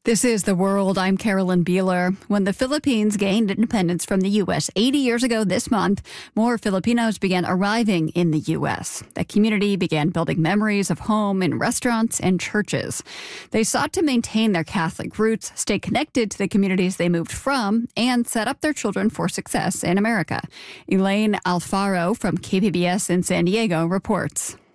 This is The World. I'm Carolyn Beeler. When the Philippines gained independence from the U.S. 80 years ago this month, more Filipinos began arriving in the U.S. The community began building memories of home in restaurants and churches. They sought to maintain their Catholic roots, stay connected to the communities they moved from, and set up their children for success in America. Elaine Alfaro from KPBS in San Diego reports.